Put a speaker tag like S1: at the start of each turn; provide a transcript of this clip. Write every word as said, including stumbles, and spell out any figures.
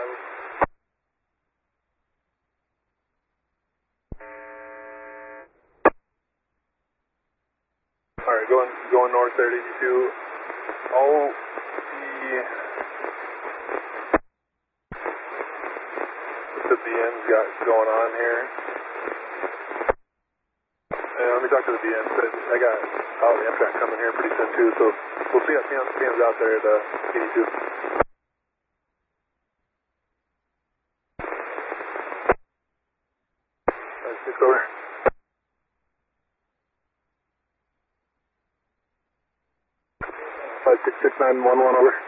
S1: arrival. Alright, going going north there, eighty-two. All the the B M's got going on here. And let me talk to the B M. I got oh, the Amtrak coming here pretty soon too, so we'll see how B M's out there at uh, eighty-two. Six over. Five six six nine one one over.